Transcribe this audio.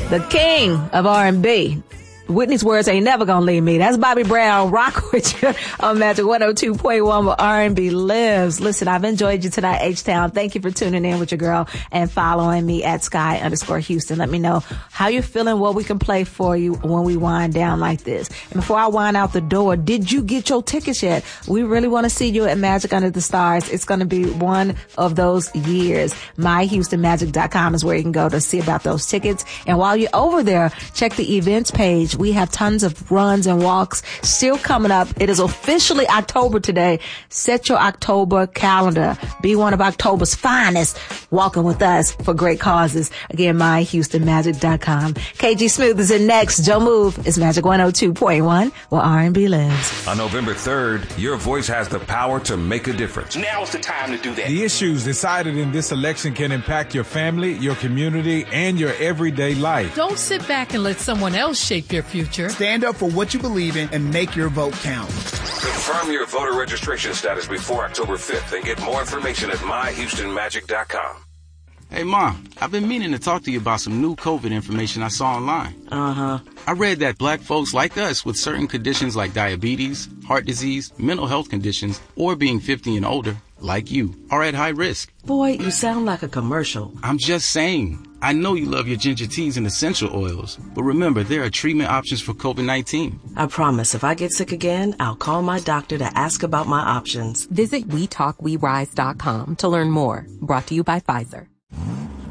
the king of R&B. Whitney's words ain't never gonna leave me. That's Bobby Brown. Rock with you on Magic 102.1 where R&B lives. Listen, I've enjoyed you tonight, H-Town. Thank you for tuning in with your girl and following me at Sky_Houston. Let me know how you're feeling, what we can play for you when we wind down like this. And before I wind out the door, did you get your tickets yet? We really want to see you at Magic Under the Stars. It's going to be one of those years. MyHoustonMagic.com is where you can go to see about those tickets. And while you're over there, check the events page. We have tons of runs and walks still coming up. It is officially October today. Set your October calendar. Be one of October's finest walking with us for great causes. Again, MyHoustonMagic.com. KG Smooth is in next. Joe Move is Magic 102.1 where R&B lives. On November 3rd, your voice has the power to make a difference. Now's the time to do that. The issues decided in this election can impact your family, your community, and your everyday life. Don't sit back and let someone else shape your future. Stand up for what you believe in and make your vote count. Confirm your voter registration status before October 5th and get more information at MyHoustonMagic.com. Hey, Mom, I've been meaning to talk to you about some new COVID information I saw online. Uh-huh. I read that black folks like us with certain conditions like diabetes, heart disease, mental health conditions, or being 50 and older, like you, are at high risk. Boy, you sound like a commercial. I'm just saying. I know you love your ginger teas and essential oils, but remember, there are treatment options for COVID-19. I promise if I get sick again, I'll call my doctor to ask about my options. Visit WeTalkWeRise.com to learn more. Brought to you by Pfizer.